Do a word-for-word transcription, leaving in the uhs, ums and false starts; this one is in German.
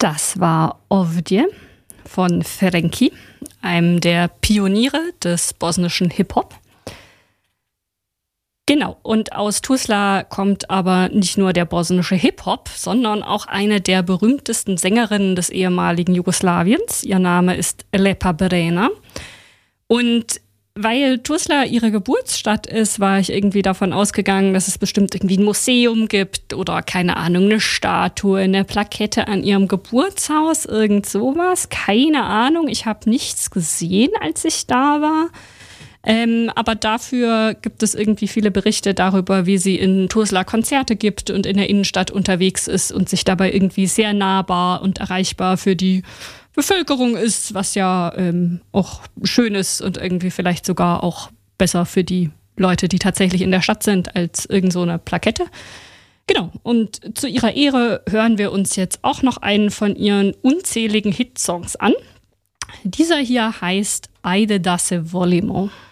Das war Ovdje von Ferengi, einem der Pioniere des bosnischen Hip-Hop. Genau, und aus Tuzla kommt aber nicht nur der bosnische Hip-Hop, sondern auch eine der berühmtesten Sängerinnen des ehemaligen Jugoslawiens. Ihr Name ist Lepa Brena. Und weil Tuzla ihre Geburtsstadt ist, war ich irgendwie davon ausgegangen, dass es bestimmt irgendwie ein Museum gibt oder, keine Ahnung, eine Statue, eine Plakette an ihrem Geburtshaus, irgend sowas. Keine Ahnung, ich habe nichts gesehen, als ich da war. Ähm, aber dafür gibt es irgendwie viele Berichte darüber, wie sie in Tuzla Konzerte gibt und in der Innenstadt unterwegs ist und sich dabei irgendwie sehr nahbar und erreichbar für die Bevölkerung ist, was ja ähm, auch schön ist und irgendwie vielleicht sogar auch besser für die Leute, die tatsächlich in der Stadt sind, als irgend so eine Plakette. Genau, und zu ihrer Ehre hören wir uns jetzt auch noch einen von ihren unzähligen Hitsongs an. Dieser hier heißt Ajde da se volimo.